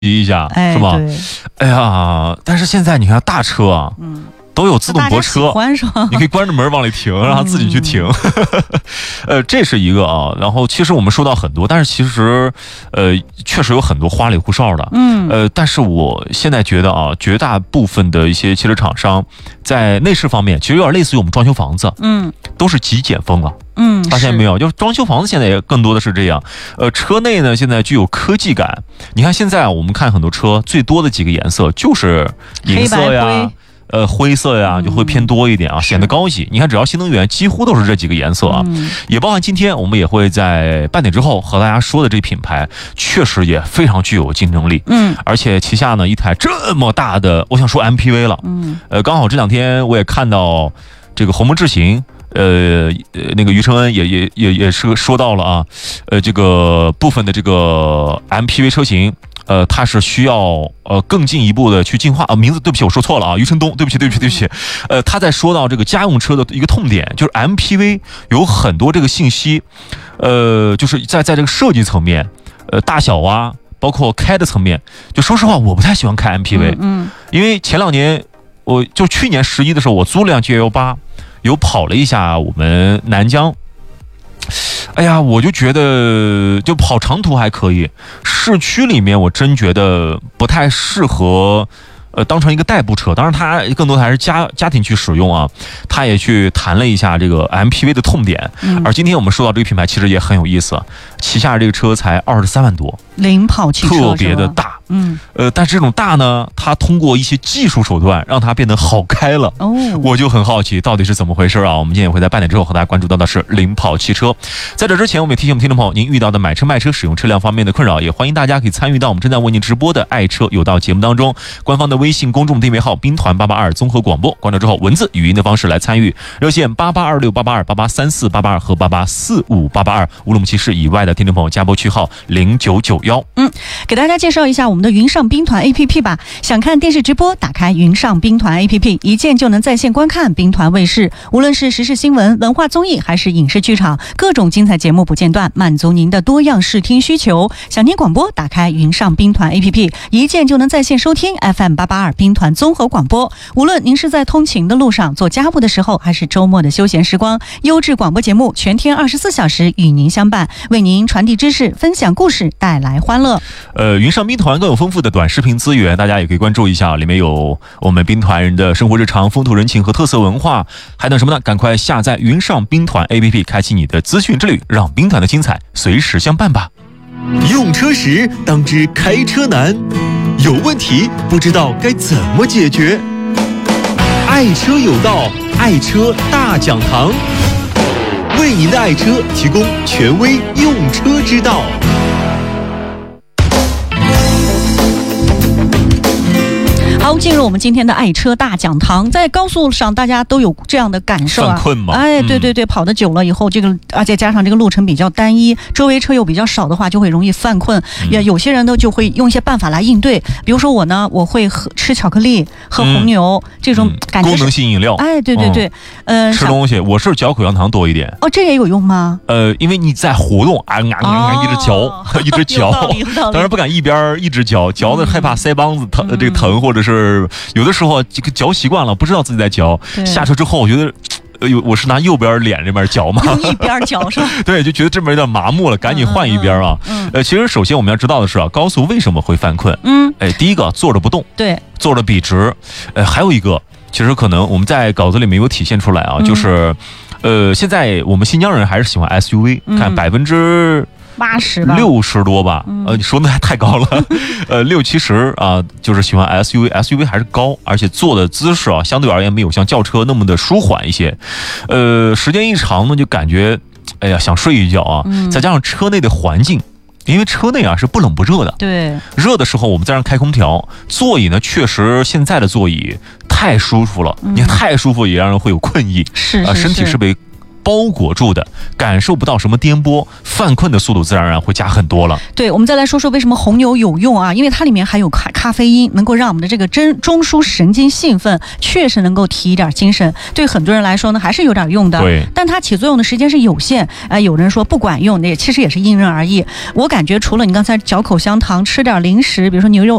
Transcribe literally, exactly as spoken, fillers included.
一下， 哎、 是吧？ 哎呀，但是现在你看大车啊，嗯。都有自动泊车，你可以关着门往里停，让它自己去停。呃，这是一个啊。然后其实我们说到很多，但是其实呃确实有很多花里胡哨的。嗯。呃，但是我现在觉得啊，绝大部分的一些汽车厂商在内饰方面，其实有点类似于我们装修房子，嗯，都是极简风了。嗯，发现没有？就是装修房子现在也更多的是这样。呃，车内呢现在具有科技感。你看现在我们看很多车，最多的几个颜色就是银色呀。呃，灰色呀就会偏多一点啊，显得高级。你看，只要新能源，几乎都是这几个颜色啊，嗯、也包含今天我们也会在半点之后和大家说的这品牌，确实也非常具有竞争力。嗯，而且旗下呢一台这么大的，我想说 M P V 了。嗯，呃，刚好这两天我也看到这个鸿蒙智行。呃，那个余承恩也也也也是说到了啊，呃，这个部分的这个 M P V 车型。呃，它是需要呃更进一步的去进化啊、呃。名字对不起，我说错了啊，余承东，对不起，对不起，对不起。呃，他在说到这个家用车的一个痛点，就是 M P V 有很多这个信息，呃，就是在在这个设计层面，呃，大小啊，包括开的层面，就说实话，我不太喜欢开 M P V， 嗯，因为前两年我就去年十一的时候，我租了辆 G L 八，有跑了一下我们南疆。哎呀，我就觉得就跑长途还可以，市区里面我真觉得不太适合，呃，当成一个代步车。当然，它更多的还是家家庭去使用啊。他也去谈了一下这个 M P V 的痛点，嗯、而今天我们说到这个品牌，其实也很有意思，旗下这个车才二十三万多， 零跑汽车特别的大。嗯，呃，但是这种大呢，它通过一些技术手段让它变得好开了。哦，我就很好奇到底是怎么回事啊？我们今天也会在半点之后和大家关注到的是零跑汽车。在这之前，我们也提醒我们听众朋友，您遇到的买车卖车使用车辆方面的困扰，也欢迎大家可以参与到我们正在为您直播的爱车有道节目当中。官方的微信公众订阅号兵团八八二综合广播，关注之后文字语音的方式来参与，热线八八二六八八二八八三四八八二和八八四五八八二，乌鲁木齐市以外的听众朋友加拨区号零九九幺。 嗯，给大家介绍一下我们的云上兵团 A P P 吧。想看电视直播，打开云上兵团 A P P， 一键就能在线观看兵团卫视。无论是时事新闻、文化综艺，还是影视剧场，各种精彩节目不间断，满足您的多样视听需求。想听广播，打开云上兵团 A P P， 一键就能在线收听 F M 八八二兵团综合广播。无论您是在通勤的路上、做家务的时候，还是周末的休闲时光，优质广播节目全天二十四小时与您相伴，为您传递知识、分享故事，带来欢乐。 呃，云上兵团更有丰富的短视频资源，大家也可以关注一下，里面有我们兵团人的生活日常、风土人情和特色文化。还等什么呢？赶快下载云上兵团 A P P， 开启你的资讯之旅，让兵团的精彩随时相伴吧。 用车时当知开车难，有问题不知道该怎么解决。爱车有道，爱车大讲堂，为您的爱车提供权威用车之道。 好，进入我们今天的爱车大讲堂。在高速上，大家都有这样的感受啊， 犯困吗？ 哎，对对对，跑得久了以后，这个而且加上这个路程比较单一，周围车又比较少的话，就会容易犯困。也、嗯、有些人呢就会用一些办法来应对，比如说我呢，我会喝吃巧克力、喝红牛、嗯、这种感觉、 嗯、功能性饮料。 哎，对对对，嗯、呃， 吃东西我是嚼口香糖多一点。 哦，这也有用吗？ 呃，因为你在活动，啊啊啊，一直嚼，哦、一直嚼，当然不敢一边一直嚼，嚼的害怕腮帮子疼，嗯、这个疼，或者是有的时候这个嚼习惯了，不知道自己在嚼。下车之后，我觉得，呃，我是拿右边脸这边嚼嘛， 用一边嚼是吧？ 对，就觉得这边有点麻木了，赶紧换一边啊。嗯嗯嗯、呃，其实首先我们要知道的是啊，高速为什么会犯困？嗯，哎，第一个坐着不动， 对， 坐着笔直。呃，还有一个，其实可能我们在稿子里面有体现出来啊，嗯、就是，呃，现在我们新疆人还是喜欢 S U V，、嗯、看百分之。 八十六十多吧，呃，你说的还太高了，呃，六七十啊，就是喜欢 S U V，S U V 还是高，而且坐的姿势啊，相对而言没有像轿车那么的舒缓一些，呃，时间一长呢，就感觉，哎呀，想睡一觉啊，嗯、再加上车内的环境。因为车内啊是不冷不热的， 对， 热的时候我们再让开空调，座椅呢确实现在的座椅太舒服了，嗯、你看太舒服也让人会有困意， 是是是、 呃，身体是被包裹住的，感受不到什么颠簸，犯困的速度自然而然会加很多了。 对，我们再来说说为什么红牛有用啊？因为它里面含有咖咖啡因，能够让我们的这个中中枢神经兴奋，确实能够提一点精神。对很多人来说呢，还是有点用的。 对， 但它起作用的时间是有限。啊、呃，有人说不管用，那其实也是因人而异。我感觉除了你刚才嚼口香糖、吃点零食，比如说牛肉